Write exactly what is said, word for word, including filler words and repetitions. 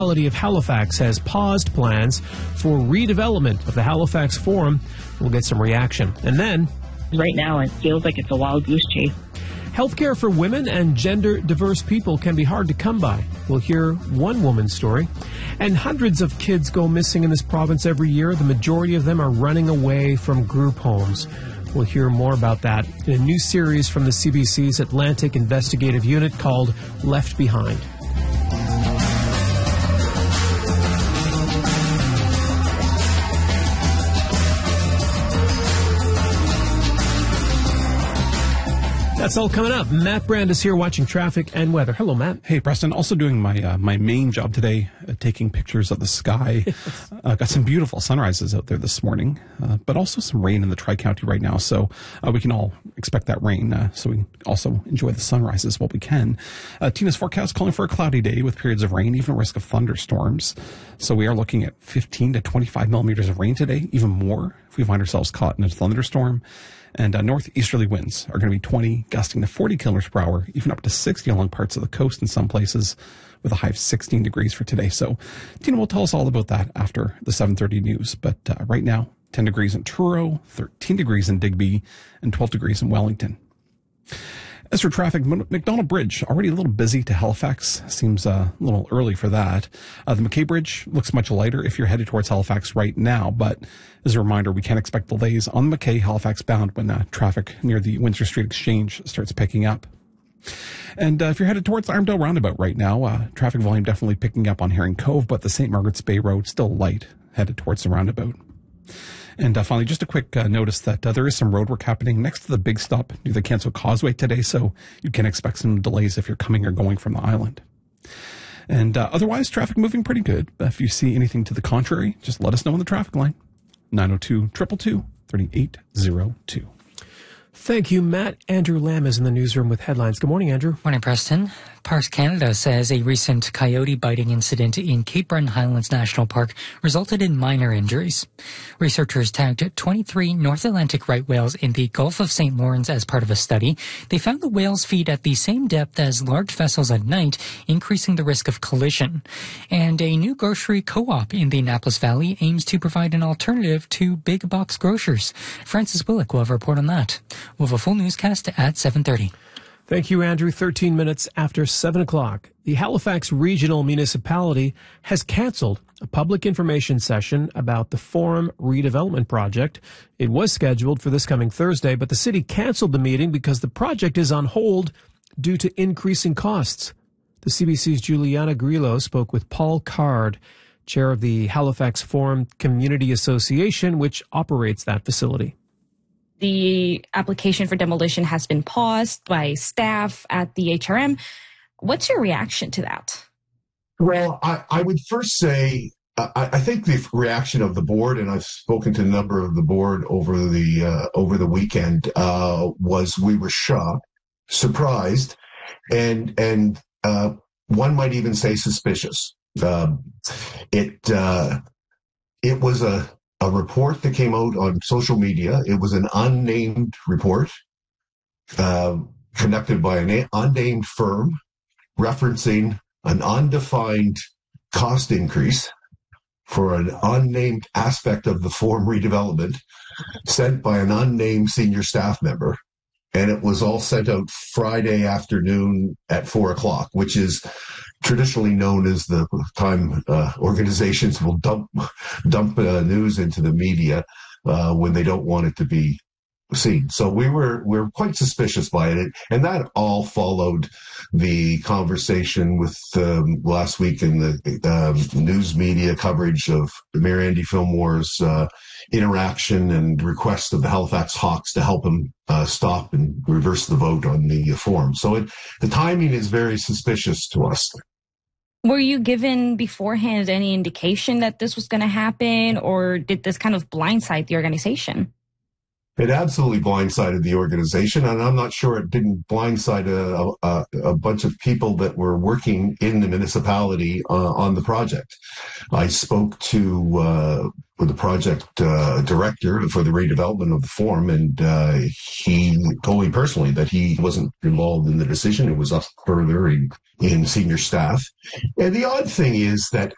municipality of Halifax has paused plans for redevelopment of the Halifax Forum. We'll get some reaction. And then, right now, it feels like it's a wild goose chase. Healthcare for women and gender-diverse people can be hard to come by. We'll hear one woman's story. And hundreds of kids go missing in this province every year. The majority of them are running away from group homes. We'll hear more about that in a new series from the C B C's Atlantic Investigative Unit called Left Behind. That's all coming up. Matt Brand is here watching traffic and weather. Hello, Matt. Hey, Preston. Also doing my uh, my main job today, uh, taking pictures of the sky. uh, got some beautiful sunrises out there this morning, uh, but also some rain in the Tri-County right now. So uh, we can all expect that rain, uh, so we can also enjoy the sunrises while we can. Uh, Tina's forecast calling for a cloudy day with periods of rain, even a risk of thunderstorms. So we are looking at fifteen to twenty-five millimeters of rain today, even more if we find ourselves caught in a thunderstorm. And uh, northeasterly winds are going to be twenty, gusting to forty kilometers per hour, even up to sixty along parts of the coast in some places, with a high of sixteen degrees for today. So Tina will tell us all about that after the seven thirty news. But uh, right now, ten degrees in Truro, thirteen degrees in Digby, and twelve degrees in Wellington. As for traffic, McDonald Bridge, already a little busy to Halifax. Seems uh, a little early for that. Uh, the McKay Bridge looks much lighter if you're headed towards Halifax right now. But as a reminder, we can expect delays on the McKay Halifax bound when uh, traffic near the Windsor Street Exchange starts picking up. And uh, if you're headed towards Armdale Roundabout right now, uh, traffic volume definitely picking up on Herring Cove, but the Saint Margaret's Bay Road still light headed towards the roundabout. And uh, finally, just a quick uh, notice that uh, there is some road work happening next to the big stop near the Canso Causeway today, so you can expect some delays if you're coming or going from the island. And uh, otherwise, traffic moving pretty good. If you see anything to the contrary, just let us know on the traffic line. nine oh two, two two two, three eight oh two. Thank you, Matt. Andrew Lamb is in the newsroom with headlines. Good morning, Andrew. Morning, Preston. Parks Canada says a recent coyote biting incident in Cape Breton Highlands National Park resulted in minor injuries. Researchers tagged twenty-three North Atlantic right whales in the Gulf of Saint Lawrence as part of a study. They found the whales feed at the same depth as large vessels at night, increasing the risk of collision. And a new grocery co-op in the Annapolis Valley aims to provide an alternative to big box grocers. Francis Willick will have a report on that. We'll have a full newscast at seven thirty. Thank you, Andrew. thirteen minutes after seven o'clock. The Halifax Regional Municipality has canceled a public information session about the Forum redevelopment project. It was scheduled for this coming Thursday, but the city canceled the meeting because the project is on hold due to increasing costs. The C B C's Juliana Grillo spoke with Paul Card, chair of the Halifax Forum Community Association, which operates that facility. The application for demolition has been paused by staff at the H R M. What's your reaction to that? Well, I, I would first say, I, I think the reaction of the board, and I've spoken to a number of the board over the uh, over the weekend, uh, was we were shocked, surprised, and and uh, one might even say suspicious. Uh, it uh, it was a A report that came out on social media. It was an unnamed report uh, conducted by an unnamed firm referencing an undefined cost increase for an unnamed aspect of the Forum redevelopment sent by an unnamed senior staff member. And it was all sent out Friday afternoon at four o'clock, which is traditionally known as the time uh, organizations will dump dump uh, news into the media uh, when they don't want it to be seen. So we were we were quite suspicious by it, and that all followed the conversation with um, last week in the um, news media coverage of Mayor Andy Fillmore's uh, interaction and request of the Halifax Hawks to help him uh, stop and reverse the vote on the uh, forum. So it, the timing is very suspicious to us. Were you given beforehand any indication that this was going to happen, or did this kind of blindside the organization? It absolutely blindsided the organization, and I'm not sure it didn't blindside a, a, a bunch of people that were working in the municipality uh, on the project. I spoke to uh, the project uh, director for the redevelopment of the forum, and uh, he told me personally that he wasn't involved in the decision. It was us further in, in senior staff. And the odd thing is that